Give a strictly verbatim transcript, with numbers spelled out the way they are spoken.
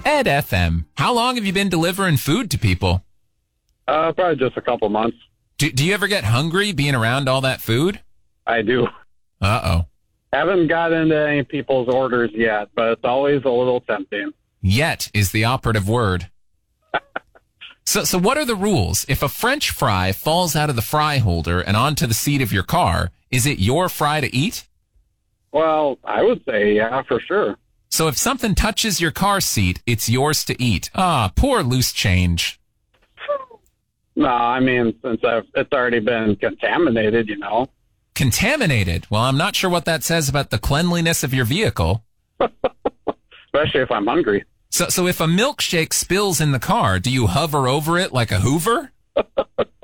Ed F M. How long have you been delivering food to people? Uh, probably just a couple months. Do, do you ever get hungry being around all that food? I do. Uh-oh. Haven't got into any people's orders yet, but it's always a little tempting. Yet is the operative word. So, so what are the rules? If a French fry falls out of the fry holder and onto the seat of your car, is it your fry to eat? Well, I would say, yeah, for sure. So if something touches your car seat, it's yours to eat. Ah, poor loose change. No, I mean, since I've, it's already been contaminated, you know. Contaminated? Well, I'm not sure what that says about the cleanliness of your vehicle. Especially if I'm hungry. So, so if a milkshake spills in the car, do you hover over it like a Hoover?